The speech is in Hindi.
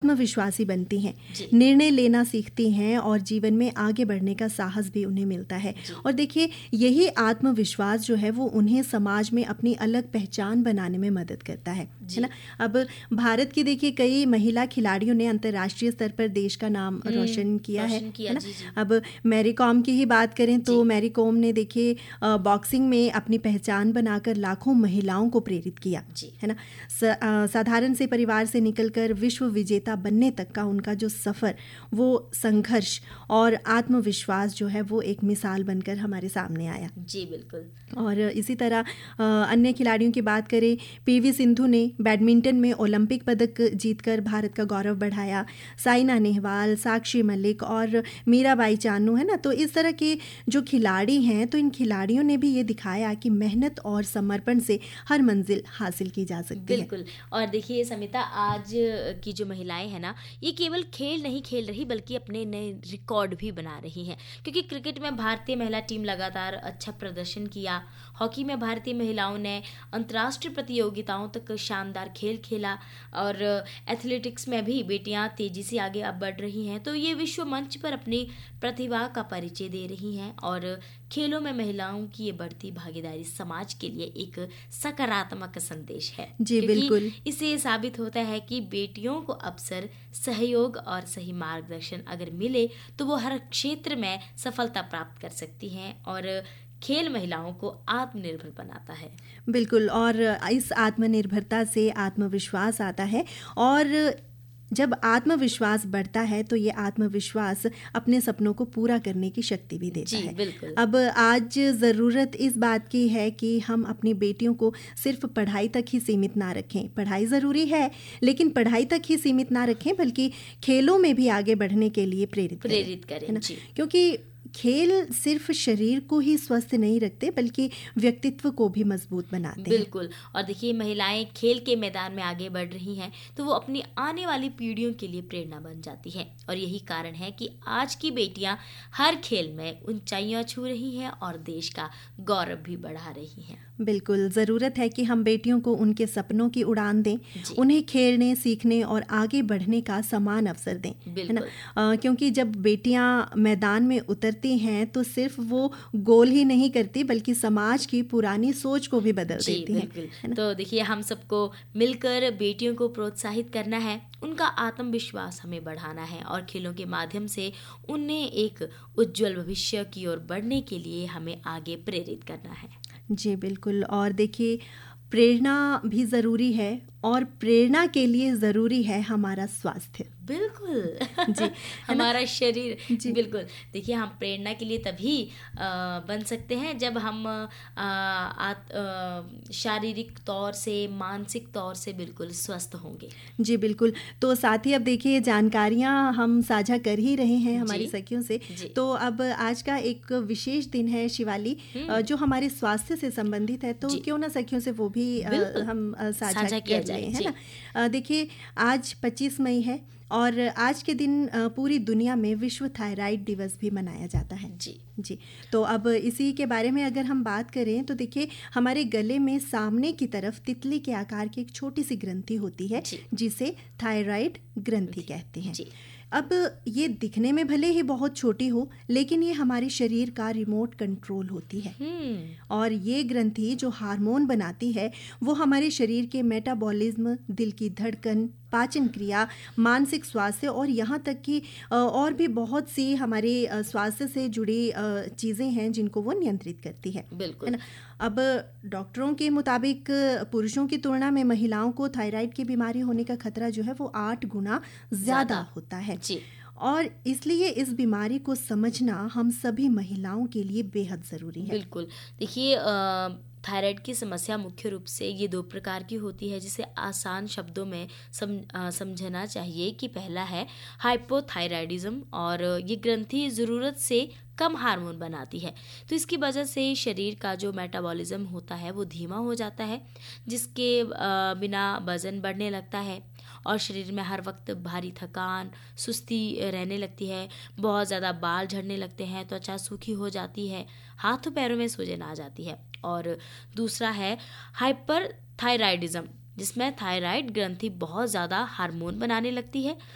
आत्मविश्वासी बनती हैं, निर्णय लेना सीखती हैं और जीवन में आगे बढ़ने का साहस भी उन्हें मिलता है। और देखिए यही आत्मविश्वास जो है वो उन्हें समाज में अपनी अलग पहचान बनाने में मदद करता है ना। अब भारत की देखिए कई महिला खिलाड़ियों ने अंतर्राष्ट्रीय स्तर पर देश का नाम रोशन किया है ना। अब मैरी कॉम की ही बात करें तो मैरी कॉम ने देखिए बॉक्सिंग में अपनी पहचान बनाकर लाखों महिलाओं को प्रेरित किया है ना। साधारण से परिवार से निकलकर विश्व विजेता बनने तक का उनका जो सफर, वो संघर्ष और आत्मविश्वास जो है वो एक मिसाल बनकर हमारे सामने आया। जी बिल्कुल। और इसी तरह अन्य खिलाड़ियों की बात करें, पीवी सिंधु ने बैडमिंटन में ओलंपिक पदक जीतकर भारत का गौरव बढ़ाया। साइना नेहवाल, साक्षी मलिक और मीराबाई चानू है ना। तो इस तरह के जो खिलाड़ी हैं, तो इन खिलाड़ियों ने भी ये दिखाया कि मेहनत और समर्पण से हर मंजिल हासिल की जा सकती है। बिल्कुल। और देखिए समिता, आज की जो महिलाएं हैं ना, ये केवल खेल नहीं खेल रही बल्कि अपने नए रिकॉर्ड भी बना रही हैं। क्योंकि क्रिकेट में भारतीय महिला टीम लगातार अच्छा प्रदर्शन किया, हॉकी में भारतीय महिलाओं ने अंतर्राष्ट्रीय प्रतियोगिताओं तक शानदार खेल खेला और एथलेटिक्स में भी बेटियां तेजी से आगे अब बढ़ रही हैं। तो ये विश्व मंच पर अपनी प्रतिभा का परिचय दे रही हैं और खेलों में महिलाओं की ये बढ़ती भागीदारी समाज के लिए एक सकारात्मक संदेश है। जी बिल्कुल। इससे साबित होता है कि बेटियों को अवसर, सहयोग और सही मार्गदर्शन अगर मिले तो वो हर क्षेत्र में सफलता प्राप्त कर सकती हैं और खेल महिलाओं को आत्मनिर्भर बनाता है। बिल्कुल। और इस आत्मनिर्भरता से आत्मविश्वास आता है और जब आत्मविश्वास बढ़ता है तो ये आत्मविश्वास अपने सपनों को पूरा करने की शक्ति भी देता है। बिल्कुल। अब आज ज़रूरत इस बात की है कि हम अपनी बेटियों को सिर्फ पढ़ाई तक ही सीमित ना रखें। पढ़ाई ज़रूरी है, लेकिन पढ़ाई तक ही सीमित ना रखें बल्कि खेलों में भी आगे बढ़ने के लिए प्रेरित करें है ना। क्योंकि खेल सिर्फ शरीर को ही स्वस्थ नहीं रखते बल्कि व्यक्तित्व को भी मजबूत बनाते हैं। बिल्कुल। और देखिए महिलाएं खेल के मैदान में आगे बढ़ रही हैं तो वो अपनी आने वाली पीढ़ियों के लिए प्रेरणा बन जाती हैं और यही कारण है कि आज की बेटियां हर खेल में ऊंचाइयां छू रही हैं और देश का गौरव भी बढ़ा रही हैं। बिल्कुल। ज़रूरत है कि हम बेटियों को उनके सपनों की उड़ान दें, उन्हें खेलने, सीखने और आगे बढ़ने का समान अवसर दें, है ना। क्योंकि जब बेटियां मैदान में उतरती हैं तो सिर्फ वो गोल ही नहीं करती बल्कि समाज की पुरानी सोच को भी बदल देती हैं। तो देखिए हम सबको मिलकर बेटियों को प्रोत्साहित करना है, उनका आत्मविश्वास हमें बढ़ाना है और खेलों के माध्यम से उन्हें एक उज्जवल भविष्य की ओर बढ़ने के लिए हमें आगे प्रेरित करना है। जी बिल्कुल। और देखिए प्रेरणा भी ज़रूरी है और प्रेरणा के लिए ज़रूरी है हमारा स्वास्थ्य। बिल्कुल जी। हमारा शरीर जी। बिल्कुल। देखिए हम प्रेरणा के लिए तभी बन सकते हैं जब हम शारीरिक तौर से, मानसिक तौर से बिल्कुल स्वस्थ होंगे। जी बिल्कुल। तो साथ ही अब देखिए जानकारियां हम साझा कर ही रहे हैं हमारी सखियों से। तो अब आज का एक विशेष दिन है शिवाली, जो हमारे स्वास्थ्य से संबंधित है, तो क्यों ना सखियों से वो भी हम साझा कर लें, है ना। देखिए आज 25 मई है और आज के दिन पूरी दुनिया में विश्व थायराइड दिवस भी मनाया जाता है। जी। तो अब इसी के बारे में अगर हम बात करें तो देखिए हमारे गले में सामने की तरफ तितली के आकार की एक छोटी सी ग्रंथि होती है जिसे थायराइड ग्रंथि कहते हैं। अब ये दिखने में भले ही बहुत छोटी हो लेकिन ये हमारे शरीर का रिमोट कंट्रोल होती है और ये ग्रंथि जो हार्मोन बनाती है वो हमारे शरीर के मेटाबॉलिज्म, दिल की धड़कन, पाचन क्रिया, मानसिक स्वास्थ्य और यहाँ तक कि और भी बहुत सी हमारे स्वास्थ्य से जुड़ी चीज़ें हैं जिनको वो नियंत्रित करती है। बिल्कुल। है ना। अब डॉक्टरों के मुताबिक पुरुषों की तुलना में महिलाओं को थायराइड की बीमारी होने का खतरा जो है वो 8 गुना ज़्यादा होता है जी। और इसलिए इस बीमारी को समझना हम सभी महिलाओं के लिए बेहद ज़रूरी है। बिल्कुल। देखिए थायराइड की समस्या मुख्य रूप से ये 2 प्रकार की होती है, जिसे आसान शब्दों में समझना चाहिए कि पहला है हाइपोथायराइडिज्म और ये ग्रंथि ज़रूरत से कम हार्मोन बनाती है। तो इसकी वजह से शरीर का जो मेटाबॉलिज्म होता है वो धीमा हो जाता है, जिसके बिना वजन बढ़ने लगता है और शरीर में हर वक्त भारी थकान, सुस्ती रहने लगती है, बहुत ज़्यादा बाल झड़ने लगते हैं, त्वचा सूखी हो जाती है, हाथों पैरों में सूजन आ जाती है। और दूसरा है हाइपरथायराइडिज्म, जिसमें थायराइड ग्रंथि बहुत ज़्यादा हार्मोन बनाने लगती है